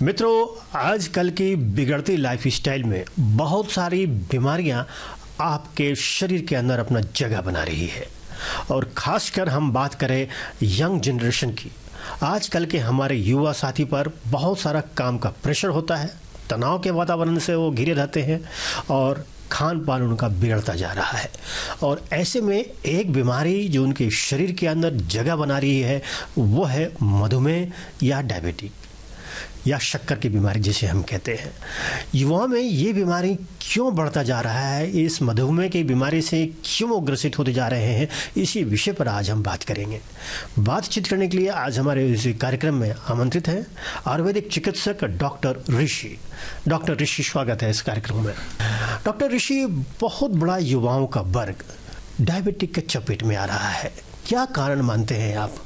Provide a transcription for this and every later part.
मित्रों, आजकल की बिगड़ती लाइफस्टाइल में बहुत सारी बीमारियां आपके शरीर के अंदर अपना जगह बना रही है। और खासकर हम बात करें यंग जनरेशन की, आजकल के हमारे युवा साथी पर बहुत सारा काम का प्रेशर होता है, तनाव के वातावरण से वो घिरे रहते हैं और खान पान उनका बिगड़ता जा रहा है। और ऐसे में एक बीमारी जो उनके शरीर के अंदर जगह बना रही है वो है मधुमेह या डायबिटिक या शक्कर की बीमारी जिसे हम कहते हैं। युवाओं में ये बीमारी क्यों बढ़ता जा रहा है, इस मधुमेह की बीमारी से क्यों वो ग्रसित होते जा रहे हैं, इसी विषय पर आज हम बात करेंगे। बातचीत करने के लिए आज हमारे इस कार्यक्रम में आमंत्रित हैं आयुर्वेदिक चिकित्सक डॉक्टर ऋषि। डॉक्टर ऋषि, स्वागत है इस कार्यक्रम में। डॉक्टर ऋषि, बहुत बड़ा युवाओं का वर्ग डायबिटिक के चपेट में आ रहा है, क्या कारण मानते हैं आप?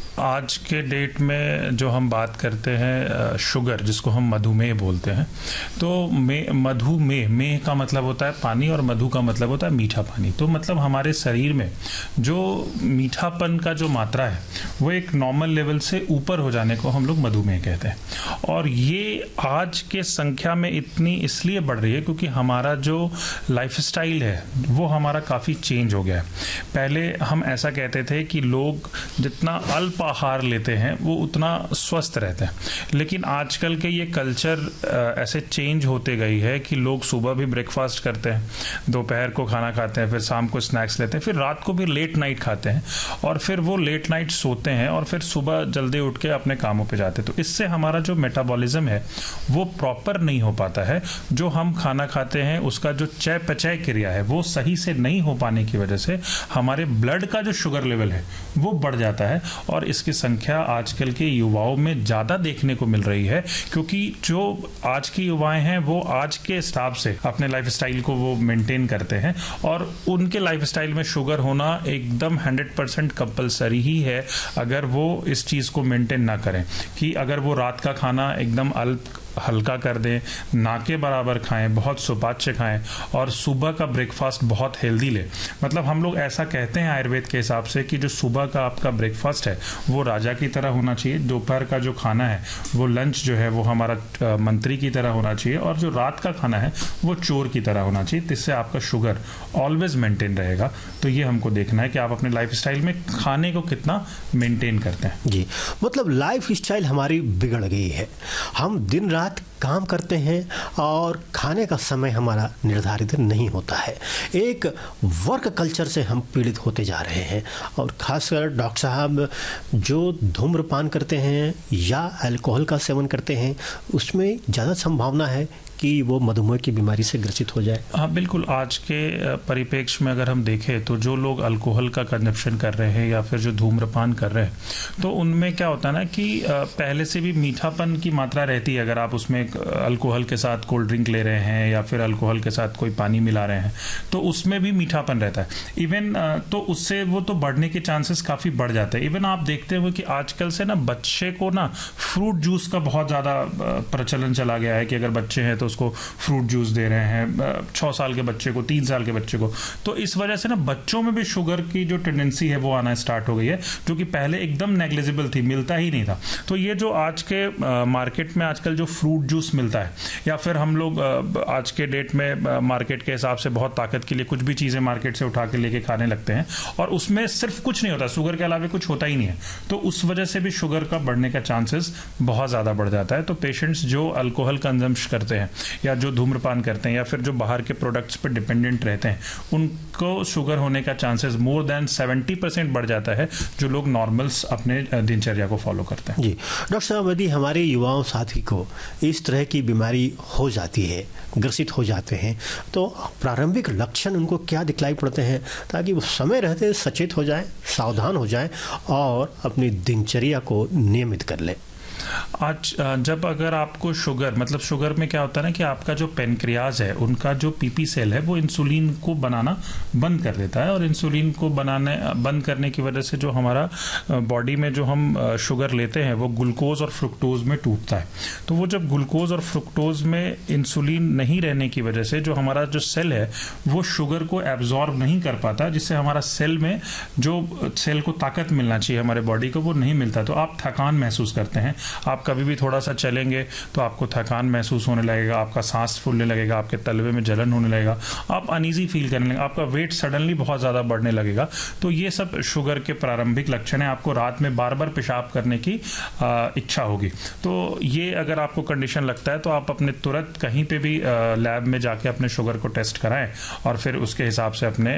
आज के डेट में जो हम बात करते हैं शुगर, जिसको हम मधुमेह बोलते हैं, तो मधुमेह, मेह का मतलब होता है पानी और मधु का मतलब होता है मीठा पानी। तो मतलब हमारे शरीर में जो मीठापन का जो मात्रा है वो एक नॉर्मल लेवल से ऊपर हो जाने को हम लोग मधुमेह कहते हैं। और ये आज के संख्या में इतनी इसलिए बढ़ रही है क्योंकि हमारा जो लाइफस्टाइल है वो हमारा काफ़ी चेंज हो गया है। पहले हम ऐसा कहते थे कि लोग जितना अल्प आहार लेते हैं वो उतना स्वस्थ रहते हैं, लेकिन आजकल के ये कल्चर ऐसे चेंज होते गई है कि लोग सुबह भी ब्रेकफास्ट करते हैं, दोपहर को खाना खाते हैं, फिर शाम को स्नैक्स लेते हैं, फिर रात को भी लेट नाइट खाते हैं और फिर वो लेट नाइट सोते हैं और फिर सुबह जल्दी उठ के अपने कामों पे जाते हैं। तो इससे हमारा जो मेटाबॉलिज्म है वो प्रॉपर नहीं हो पाता है। जो हम खाना खाते हैं उसका जो चयापचय क्रिया है वो सही से नहीं हो पाने की वजह से हमारे ब्लड का जो शुगर लेवल है वो बढ़ जाता है। और इसकी संख्या आजकल के युवाओं में ज़्यादा देखने को मिल रही है क्योंकि जो आज की युवाएं हैं वो आज के हिसाब से अपने लाइफस्टाइल को वो मेंटेन करते हैं और उनके लाइफस्टाइल में शुगर होना एकदम 100% कंपलसरी ही है अगर वो इस चीज़ को मेंटेन ना करें। कि अगर वो रात का खाना एकदम हल्का कर दें, ना के बराबर खाएं, बहुत सुपाच्य खाएं और सुबह का ब्रेकफास्ट बहुत हेल्दी लें। मतलब हम लोग ऐसा कहते हैं आयुर्वेद के हिसाब से कि जो सुबह का आपका ब्रेकफास्ट है वो राजा की तरह होना चाहिए, दोपहर का जो खाना है वो लंच जो है वो हमारा मंत्री की तरह होना चाहिए और जो रात का खाना है वो चोर की तरह होना चाहिए। जिससे आपका शुगर ऑलवेज मेंटेन रहेगा। तो ये हमको देखना है कि आप अपने लाइफस्टाइल में खाने को कितना मेंटेन करते हैं। जी, मतलब लाइफस्टाइल हमारी बिगड़ गई है। हम दिन रात काम करते हैं और खाने का समय हमारा निर्धारित नहीं होता है। एक वर्क कल्चर से हम पीड़ित होते जा रहे हैं। और खासकर डॉक्टर साहब, जो धूम्रपान करते हैं या अल्कोहल का सेवन करते हैं उसमें ज़्यादा संभावना है कि वो मधुमेह की बीमारी से ग्रसित हो जाए। हाँ बिल्कुल, आज के परिप्रेक्ष्य में अगर हम देखें तो जो लोग अल्कोहल का कंजप्शन कर रहे हैं या फिर जो धूम्रपान कर रहे हैं तो उनमें क्या होता है ना कि पहले से भी मीठापन की मात्रा रहती है। अगर आप उसमें अल्कोहल के साथ कोल्ड ड्रिंक ले रहे हैं या फिर अल्कोहल के साथ कोई पानी मिला रहे हैं तो उसमें भी मीठापन रहता है। इवन तो उससे वो तो बढ़ने के चांसेस काफ़ी बढ़ जाते हैं। इवन आप देखते हो कि आजकल से ना बच्चे को ना फ्रूट जूस का बहुत ज़्यादा प्रचलन चला गया है कि अगर बच्चे हैं तो उसको फ्रूट जूस दे रहे हैं, 6 साल के बच्चे को, 3 साल के बच्चे को। तो इस वजह से ना बच्चों में भी शुगर की जो टेंडेंसी है वो आना स्टार्ट हो गई है, जो कि पहले एकदम नेग्लिजिबल थी, मिलता ही नहीं था। तो ये जो आज के मार्केट में आजकल जो फ्रूट जूस मिलता है या फिर हम लोग आज के डेट में मार्केट के हिसाब से बहुत ताकत के लिए कुछ भी चीज़ें मार्केट से उठा के लेके खाने लगते हैं और उसमें सिर्फ कुछ नहीं होता, शुगर के अलावा कुछ होता ही नहीं है। तो उस वजह से भी शुगर का बढ़ने का चांसेस बहुत ज़्यादा बढ़ जाता है। तो पेशेंट्स जो अल्कोहल कंजम्पशन करते हैं या जो धूम्रपान करते हैं या फिर जो बाहर के प्रोडक्ट्स पर डिपेंडेंट रहते हैं उनको शुगर होने का चांसेस मोर देन 70% बढ़ जाता है, जो लोग नॉर्मल्स अपने दिनचर्या को फॉलो करते हैं। जी डॉक्टर साहब, यदि हमारे युवाओं साथी को इस तरह की बीमारी हो जाती है, ग्रसित हो जाते हैं, तो प्रारंभिक लक्षण उनको क्या दिखलाई पड़ते हैं ताकि वो समय रहते सचेत हो जाएं, सावधान हो जाएं और अपनी दिनचर्या को नियमित कर लें? आज जब अगर आपको शुगर, मतलब शुगर में क्या होता है ना कि आपका जो पेनक्रियाज है उनका जो पीपी सेल है वो इंसुलिन को बनाना बंद कर देता है और इंसुलिन को बनाने बंद करने की वजह से जो हमारा बॉडी में जो हम शुगर लेते हैं वो ग्लूकोज और फ्रुक्टोज में टूटता है। तो वो जब ग्लूकोज और फ्रुक्टोज में इंसुलिन नहीं रहने की वजह से जो हमारा जो सेल है वो शुगर को एब्जॉर्ब नहीं कर पाता, जिससे हमारा सेल में जो सेल को ताकत मिलना चाहिए हमारे बॉडी को वो नहीं मिलता। तो आप थकान महसूस करते हैं, आप कभी भी थोड़ा सा चलेंगे तो आपको थकान महसूस होने लगेगा, आपका सांस फूलने लगेगा, आपके तलवे में जलन होने लगेगा, आप अनईजी फील करने लगेगा, आपका वेट सडनली बहुत ज़्यादा बढ़ने लगेगा। तो ये सब शुगर के प्रारंभिक लक्षण है। आपको रात में बार बार पेशाब करने की इच्छा होगी। तो ये अगर आपको कंडीशन लगता है तो आप अपने तुरंत कहीं पे भी लैब में जाके अपने शुगर को टेस्ट कराएं और फिर उसके हिसाब से अपने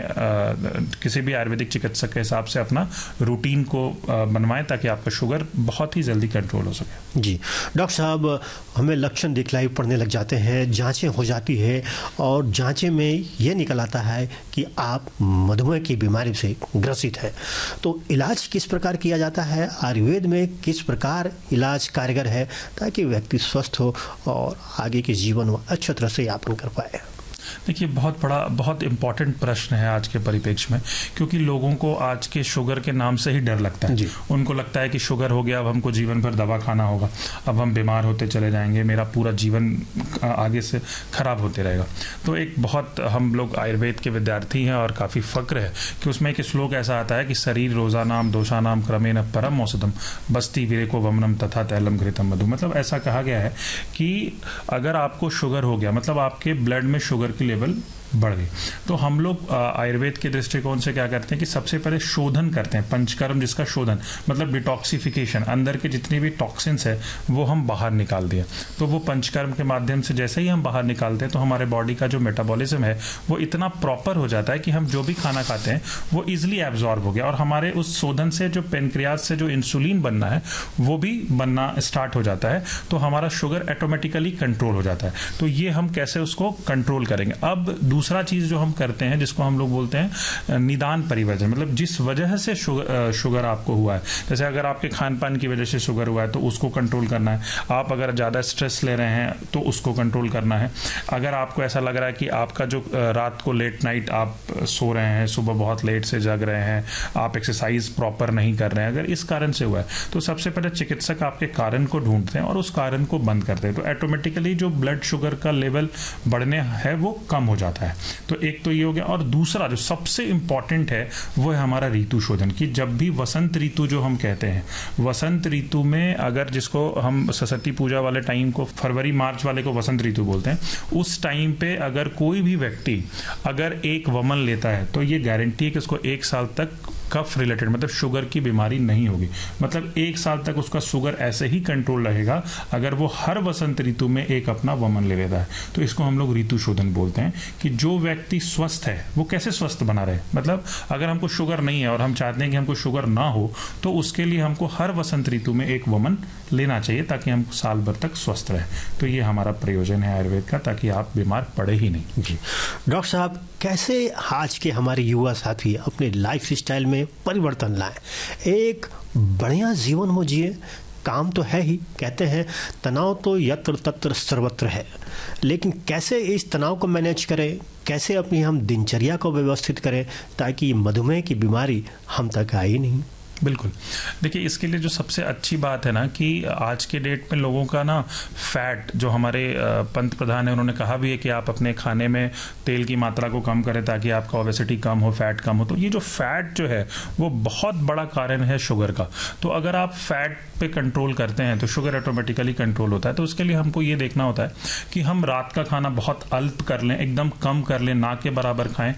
किसी भी आयुर्वेदिक चिकित्सक के हिसाब से अपना रूटीन को बनवाएं ताकि आपका शुगर बहुत ही जल्दी कंट्रोल हो सके। जी डॉक्टर साहब, हमें लक्षण दिखलाई पड़ने लग जाते हैं, जांचें हो जाती है और जांचें में ये निकल आता है कि आप मधुमेह की बीमारी से ग्रसित है। तो इलाज किस प्रकार किया जाता है? आयुर्वेद में किस प्रकार इलाज कारगर है ताकि व्यक्ति स्वस्थ हो और आगे के जीवन में अच्छी तरह से यापन कर पाए? देखिए, बहुत इंपॉर्टेंट प्रश्न है आज के परिप्रेक्ष्य में, क्योंकि लोगों को आज के शुगर के नाम से ही डर लगता है। उनको लगता है कि शुगर हो गया, अब हमको जीवन भर दवा खाना होगा, अब हम बीमार होते चले जाएंगे, मेरा पूरा जीवन आगे से खराब होते रहेगा। तो एक बहुत, हम लोग आयुर्वेद के विद्यार्थी हैं और काफ़ी फक्र है कि उसमें एक श्लोक ऐसा आता है कि शरीर रोजानाम दोषानाम क्रमेण परम औषधम बस्ती विरेको वमनम तथा तैलम घृतम मधु। मतलब ऐसा कहा गया है कि अगर आपको शुगर हो गया, मतलब आपके ब्लड में शुगर की लेवल बढ़ गई, तो हम लोग आयुर्वेद के दृष्टिकोण से क्या करते हैं कि सबसे पहले शोधन करते हैं, पंचकर्म, जिसका शोधन मतलब डिटॉक्सिफिकेशन, अंदर के जितने भी टॉक्सिन्स है वो हम बाहर निकाल दिए। तो वो पंचकर्म के माध्यम से जैसे ही हम बाहर निकालते हैं तो हमारे बॉडी का जो मेटाबॉलिज्म है वो इतना प्रॉपर हो जाता है कि हम जो भी खाना खाते हैं वो इजिली एब्जॉर्ब हो गया, और हमारे उस शोधन से जो पेनक्रियाज से जो इंसुलिन बनना है वो भी बनना स्टार्ट हो जाता है। तो हमारा शुगर ऑटोमेटिकली कंट्रोल हो जाता है। तो ये हम कैसे उसको कंट्रोल करेंगे? अब दूसरा चीज जो हम करते हैं जिसको हम लोग बोलते हैं निदान परिवर्जन, मतलब जिस वजह से शुगर आपको हुआ है, जैसे अगर आपके खान पान की वजह से शुगर हुआ है तो उसको कंट्रोल करना है। आप अगर ज्यादा स्ट्रेस ले रहे हैं तो उसको कंट्रोल करना है। अगर आपको ऐसा लग रहा है कि आपका जो रात को लेट नाइट आप सो रहे हैं, सुबह बहुत लेट से जग रहे हैं, आप एक्सरसाइज प्रॉपर नहीं कर रहे हैं, अगर इस कारण से हुआ है तो सबसे पहले चिकित्सक आपके कारण को ढूंढते हैं और उस कारण को बंद करते हैं। तो ऑटोमेटिकली जो ब्लड शुगर का लेवल बढ़ने है वो कम हो जाता है। तो एक तो ये हो गया, और दूसरा जो सबसे इंपॉर्टेंट है वो है हमारा ऋतु शोधन, कि जब भी वसंत ऋतु जो हम कहते हैं, वसंत ऋतु में अगर, जिसको हम सरस्वती पूजा वाले टाइम को, फरवरी मार्च वाले को वसंत ऋतु बोलते हैं, उस टाइम पे अगर कोई भी व्यक्ति अगर एक वमन लेता है तो ये गारंटी है कि उसको 1 साल तक कफ रिलेटेड मतलब शुगर की बीमारी नहीं होगी। मतलब 1 साल तक उसका शुगर ऐसे ही कंट्रोल रहेगा अगर वो हर वसंत ऋतु में एक अपना वमन ले लेता है। तो इसको हम लोग ऋतु शोधन बोलते हैं, कि जो व्यक्ति स्वस्थ है वो कैसे स्वस्थ बना रहे। मतलब अगर हमको शुगर नहीं है और हम चाहते हैं कि हमको शुगर ना हो, तो उसके लिए हमको हर वसंत ऋतु में एक वमन लेना चाहिए ताकि हम साल भर तक स्वस्थ रहे। तो ये हमारा प्रयोजन है आयुर्वेद का, ताकि आप बीमार पड़े ही नहीं। जी डॉक्टर साहब, कैसे आज के हमारे युवा साथी अपने लाइफ स्टाइल में परिवर्तन लाएं, एक बढ़िया जीवन हो जिए? काम तो है ही, कहते हैं तनाव तो यत्र तत्र सर्वत्र है, लेकिन कैसे इस तनाव को मैनेज करें, कैसे अपनी हम दिनचर्या को व्यवस्थित करें ताकि मधुमेह की बीमारी हम तक आए नहीं? बिल्कुल, देखिए इसके लिए जो सबसे अच्छी बात है ना कि आज के डेट में लोगों का ना फैट, जो हमारे पंत प्रधान है उन्होंने कहा भी है कि आप अपने खाने में तेल की मात्रा को कम करें ताकि आपका ओबेसिटी कम हो, फैट कम हो। तो ये जो फैट जो है वो बहुत बड़ा कारण है शुगर का। तो अगर आप फैट पे कंट्रोल करते हैं तो शुगर ऑटोमेटिकली कंट्रोल होता है। तो उसके लिए हमको ये देखना होता है कि हम रात का खाना बहुत अल्प कर लें, एकदम कम कर लें, ना के बराबर खाएं।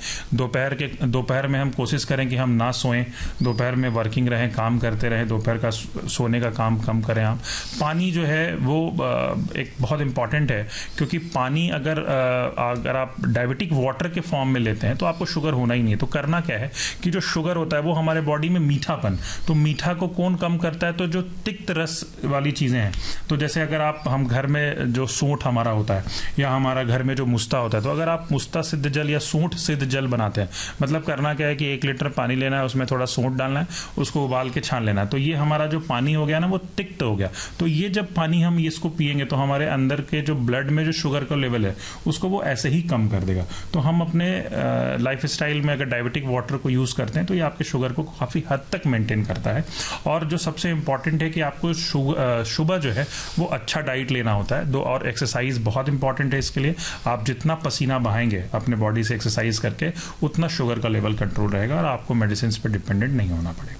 दोपहर में हम कोशिश करें कि हम ना सोएं, दोपहर में वर्किंग रहें, काम करते रहें, दोपहर का सोने का काम कम करें। आप पानी जो है वो एक बहुत इंपॉर्टेंट है, क्योंकि पानी अगर आप डायबिटिक वाटर के फॉर्म में लेते हैं तो आपको शुगर होना ही नहीं है। तो करना क्या है कि जो शुगर होता है वो हमारे बॉडी में मीठापन, तो मीठा को कौन कम करता है? तो जो तिक्त रस वाली चीजें हैं, तो जैसे अगर हम घर में जो सूंठ हमारा होता है या हमारा घर में जो मुस्ता होता है, तो अगर आप मुस्ता सिद्ध जल या सूंठ सिद्ध जल बनाते हैं, मतलब करना क्या है कि 1 लीटर पानी लेना है, उसमें थोड़ा सूंठ डालना है, उसको उबाल के छान लेना है। तो ये हमारा जो पानी हो गया ना वो तिक्त हो गया। तो ये जब पानी हम इसको पिएंगे तो हमारे अंदर के जो ब्लड में जो शुगर का लेवल है उसको वो ऐसे ही कम कर देगा। तो हम अपने लाइफ स्टाइल में अगर डायबिटिक वाटर को यूज करते हैं तो ये आपके शुगर को काफी हद तक मेंटेन करता है। और जो सबसे इंपॉर्टेंट है कि आपको सुबह जो है वो अच्छा डाइट लेना होता है। और एक्सरसाइज बहुत इंपॉर्टेंट है इसके लिए। आप जितना पसीना बहाएंगे अपने बॉडी से एक्सरसाइज करके, उतना शुगर का लेवल कंट्रोल रहेगा और आपको मेडिसिन पे डिपेंडेंट नहीं होना पड़ेगा।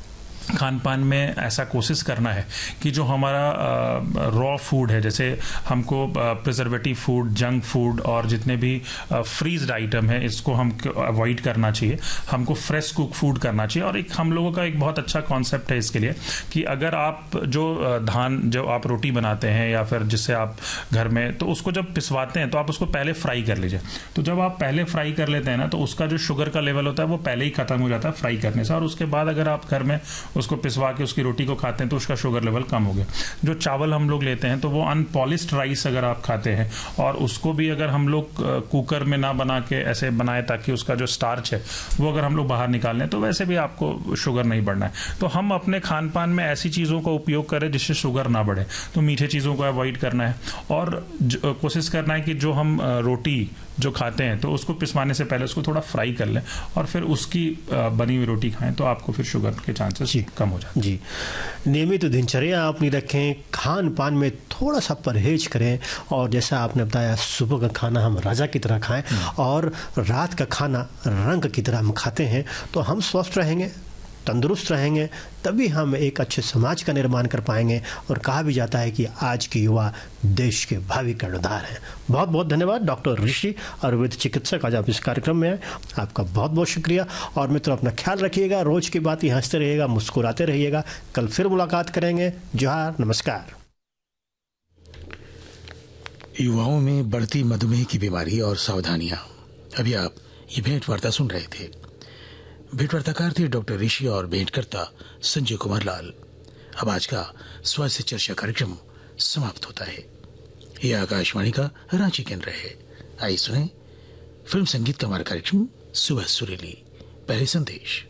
खान पान में ऐसा कोशिश करना है कि जो हमारा रॉ फूड है, जैसे हमको प्रिजर्वेटिव फूड, जंक फूड और जितने भी फ्रीज्ड आइटम है, इसको हमको अवॉइड करना चाहिए। हमको फ्रेश कुक फूड करना चाहिए। और एक हम लोगों का एक बहुत अच्छा कॉन्सेप्ट है इसके लिए कि अगर आप जो धान जो आप रोटी बनाते हैं या फिर जिससे आप घर में, तो उसको जब पिसवाते हैं तो आप उसको पहले फ्राई कर लीजिए। तो जब आप पहले फ्राई कर लेते हैं ना, तो उसका जो शुगर का लेवल होता है वो पहले ही खत्म हो जाता है फ्राई करने से। और उसके बाद अगर आप घर में उसको पिसवा के उसकी रोटी को खाते हैं तो उसका शुगर लेवल कम हो गया। जो चावल हम लोग लेते हैं तो वो अनपॉलिश्ड राइस अगर आप खाते हैं और उसको भी अगर हम लोग कुकर में ना बना के ऐसे बनाए ताकि उसका जो स्टार्च है वो अगर हम लोग बाहर निकाल लें, तो वैसे भी आपको शुगर नहीं बढ़ना है। तो हम अपने खान पान में ऐसी चीज़ों का उपयोग करें जिससे शुगर ना बढ़े। तो मीठे चीज़ों को अवॉइड करना है और कोशिश करना है कि जो हम रोटी जो खाते हैं तो उसको पिसवाने से पहले उसको थोड़ा फ्राई कर लें और फिर उसकी बनी हुई रोटी खाएं, तो आपको फिर शुगर के चांसेस कम हो जाते हैं। जी, नियमित दिनचर्या अपनी रखें, खान पान में थोड़ा सा परहेज करें और जैसा आपने बताया सुबह का खाना हम राजा की तरह खाएं और रात का खाना रंग की तरह हम खाते हैं, तो हम स्वस्थ रहेंगे, तंदुरुस्त रहेंगे, तभी हम एक अच्छे समाज का निर्माण कर पाएंगे। और कहा भी जाता है कि आज के युवा देश के भावी कर्णधार हैं। बहुत बहुत धन्यवाद डॉक्टर ऋषि, आयुर्वेद चिकित्सक, आज आप इस कार्यक्रम में आए, आपका बहुत बहुत शुक्रिया। और मित्रों, अपना ख्याल रखिएगा, रोज की बात ही हंसते रहिएगा, मुस्कुराते रहिएगा। कल फिर मुलाकात करेंगे। जोहार, नमस्कार। युवाओं में बढ़ती मधुमेह की बीमारी और सावधानियां। अभी आप ये भेंट वार्ता सुन रहे थे। भेंट वार्ताकार थे डॉक्टर ऋषि और भेंटकर्ता संजय कुमार लाल। अब आज का स्वास्थ्य चर्चा कार्यक्रम समाप्त होता है। यह आकाशवाणी का रांची केंद्र है। आइए सुने फिल्म संगीत का हमारा कार्यक्रम सुबह सुरीली। पहले संदेश।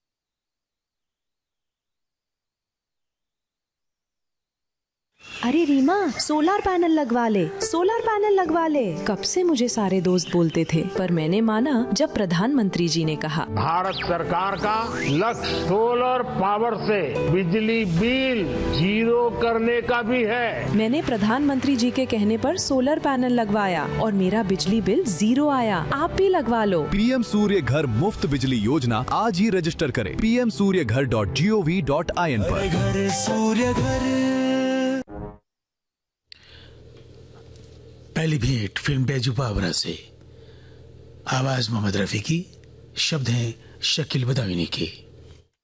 अरे रीमा, सोलर पैनल लगवा ले, सोलर पैनल लगवा ले। कब से मुझे सारे दोस्त बोलते थे, पर मैंने माना जब प्रधानमंत्री जी ने कहा। भारत सरकार का लक्ष्य सोलर पावर से बिजली बिल जीरो करने का भी है। मैंने प्रधानमंत्री जी के कहने पर सोलर पैनल लगवाया और मेरा बिजली बिल 0 आया। आप भी लगवा लो। पीएम सूर्य घर मुफ्त बिजली योजना आज ही रजिस्टर करें pmsuryaghar.gov.in पर। घर सूर्य घर। पहली भेंट फिल्म बेजुबा आवरा से। आवाज मोहम्मद रफी की, शब्द हैं शकील बदायूनी के।